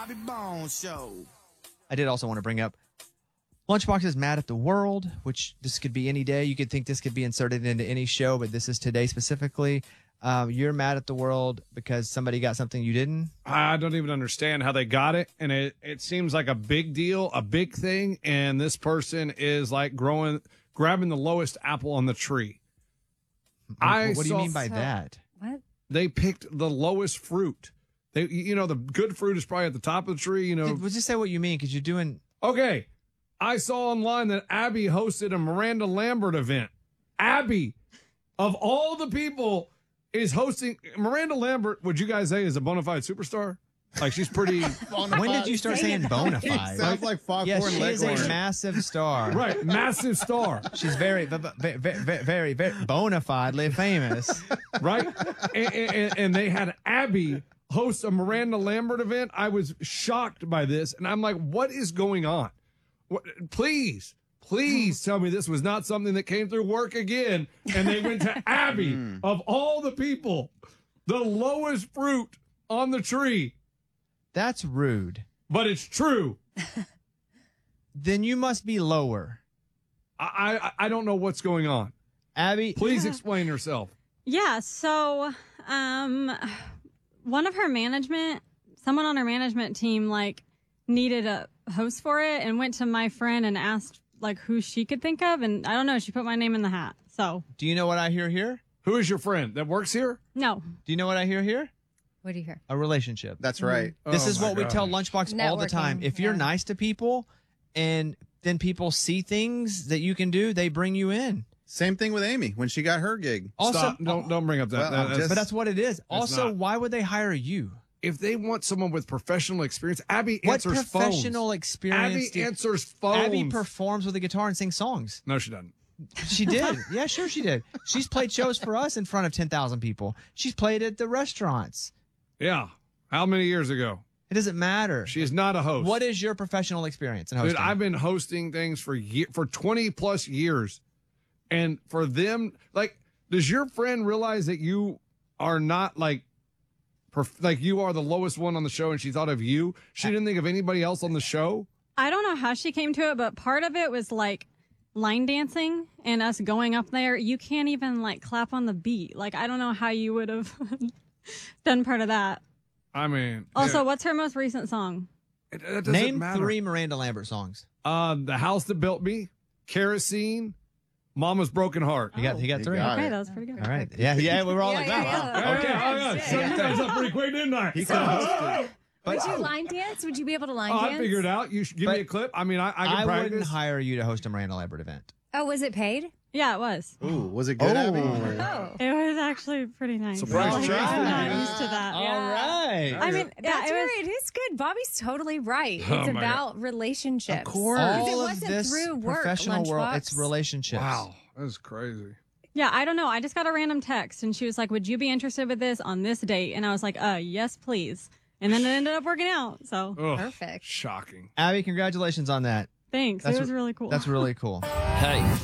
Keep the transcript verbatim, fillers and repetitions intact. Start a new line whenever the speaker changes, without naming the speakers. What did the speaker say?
Bobby Bones Show.
I did also want to bring up Lunchbox is mad at the world, which this could be any day. You could think this could be inserted into any show, but this is today specifically. Um, you're mad at the world because somebody got something you didn't?
I don't even understand how they got it. And it, it seems like a big deal, a big thing. And this person is like growing, grabbing the lowest apple on the tree. I
what do you
saw-
mean by
So-
that?
What?
They picked the lowest fruit. They, you know, the good fruit is probably at the top of the tree, you know.
Well, just say what you mean, because you're doing...
Okay. I saw online that Abby hosted a Miranda Lambert event. Abby, of all the people, is hosting. Miranda Lambert, would you guys say, is a bona fide superstar? Like, she's pretty.
When did you start saying bona fide?
Sounds like Foghorn
Yes, she is a
Leghorn.
massive star.
Right, massive star.
She's very, very, very, very, very bona fidely famous.
Right? And, and, and they had Abby host a Miranda Lambert event. I was shocked by this. And I'm like, what is going on? What, please, please tell me this was not something that came through work again. And they went to Abby, of all the people, the lowest fruit on the tree.
That's rude.
But it's true.
Then you must be lower.
I, I, I don't know what's going on.
Abby,
Please explain yourself.
Yeah, so um one of her management, someone on her management team like needed a host for it and went to my friend and asked like who she could think of, and I don't know, she put my name in the hat. So,
do you know what I hear here?
Who is your friend that works here?
no.
Do you know what I hear here?
What do you hear?
A relationship.
That's right.
This
Oh
is
my
what we tell
gosh.
Lunchbox all the time.
Networking,
If you're
yeah.
nice to people and then people see things that you can do, they bring you in.
Same thing with Amy when she got her gig.
Also,
Stop. Don't don't bring up that.
Well,
that-
I'm
that's-
just-
but that's what it is. Also,
not.
why would they hire you?
if they want someone with professional experience, Abby
What
answers
professional
phones.
experience?
Abby
do-
answers phones.
Abby performs with a guitar and sings songs.
No, she doesn't.
She did. Yeah, sure she did. She's played shows for us in front of ten thousand people. She's played at the restaurants.
Yeah. How many years ago?
It doesn't matter.
She is not a host.
What is your professional experience in hosting?
Dude, I've been hosting things for year, for twenty plus years. And for them, like, does your friend realize that you are not like, perf- like you are the lowest one on the show and she thought of you? She didn't think of anybody else on the show?
I don't know how she came to it, but part of it was like line dancing and us going up there. You can't even like clap on the beat. Like, I don't know how you would have done part of that.
I mean,
Also,
yeah,
what's her most recent song?
it, it doesn't
Name
matter.
three Miranda Lambert songs.
Um, The House That Built Me, Kerosene, Mama's Broken Heart.
You got, you got
You
three.
got
Okay,
it.
that was pretty good.
All right. Yeah, yeah. We were all
Yeah,
like,
yeah,
wow.
yeah.
Okay, oh, yeah.
Yeah.
Set you guys up pretty quick, didn't I?
He could have hosted.
Would you line dance? Would you be able to line
Oh,
dance?
I figured out. You should give
But
me a clip. I mean, I, I can
I
practice.
wouldn't hire you to host a Miranda Lambert event.
Oh, was it paid?
Yeah, it was.
Ooh, was it good,
Oh.
Abby?
Oh.
It was actually pretty nice.
Surprise
Like,
Tuesday,
I'm not
man.
used to that.
All right.
I mean, yeah,
That's
it was,
right. It is good. Bobby's totally right.
Oh,
It's
my
about relationships.
Of course.
Because it
All of
wasn't
this
through work,
professional world,
Lunchbox.
it's relationships.
Wow, that's crazy.
yeah, I don't know. I just got a random text and she was like, would you be interested with this on this date? And I was like, uh, yes, please. And then it ended up working out. So
Ugh,
Perfect.
Shocking.
Abby, congratulations on that.
thanks.
That's
it was
re-
really cool.
That's really cool.
Hey,